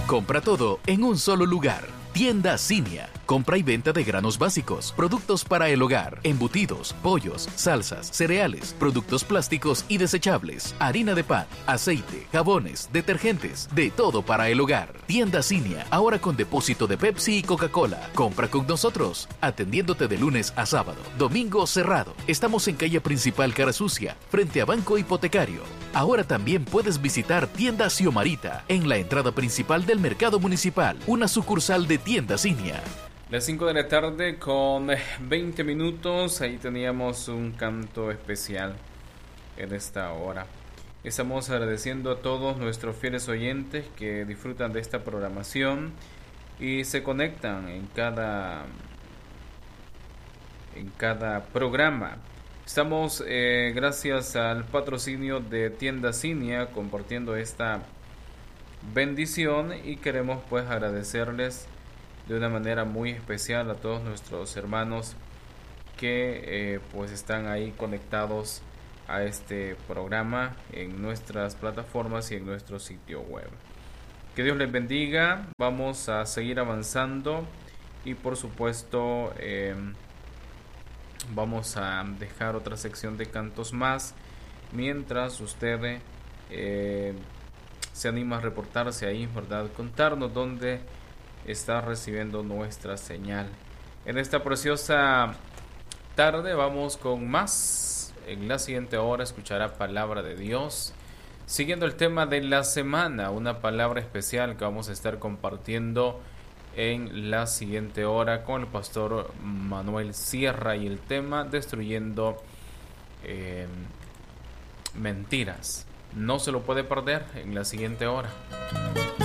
Compra todo en un solo lugar. Tienda Cinia. Compra y venta de granos básicos, productos para el hogar, embutidos, pollos, salsas, cereales, productos plásticos y desechables, harina de pan, aceite, jabones, detergentes, de todo para el hogar. Tienda Cinia, ahora con depósito de Pepsi y Coca-Cola. Compra con nosotros, atendiéndote de lunes a sábado, domingo cerrado. Estamos en calle principal Cara Sucia, frente a Banco Hipotecario. Ahora también puedes visitar Tienda Xiomarita, en la entrada principal del Mercado Municipal, una sucursal de Tienda Cinia. Las 5 de la tarde con 20 minutos, ahí teníamos un canto especial en esta hora. Estamos agradeciendo a todos nuestros fieles oyentes que disfrutan de esta programación y se conectan en cada programa. Estamos gracias al patrocinio de Tienda Cinia compartiendo esta bendición y queremos pues agradecerles de una manera muy especial a todos nuestros hermanos que pues están ahí conectados a este programa en nuestras plataformas y en nuestro sitio web. Que Dios les bendiga. Vamos a seguir avanzando y por supuesto vamos a dejar otra sección de cantos más mientras usted se anima a reportarse ahí, ¿verdad? Contarnos dónde está recibiendo nuestra señal. En esta preciosa tarde vamos con más. En la siguiente hora escuchará palabra de Dios, siguiendo el tema de la semana, una palabra especial que vamos a estar compartiendo en la siguiente hora con el pastor Manuel Sierra y el tema destruyendo mentiras. No se lo puede perder en la siguiente hora.